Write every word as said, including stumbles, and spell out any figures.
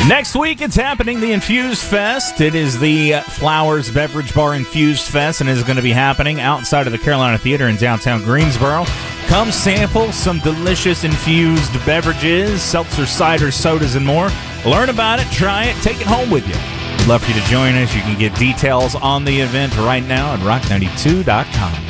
Next week, it's happening, the Infused Fest. It is the Flowers Beverage Bar Infused Fest, and it is going to be happening outside of the Carolina Theater in downtown Greensboro. Come sample some delicious infused beverages, seltzer, cider, sodas, and more. Learn about it, try it, take it home with you. We'd love for you to join us. You can get details on the event right now at rock ninety-two dot com.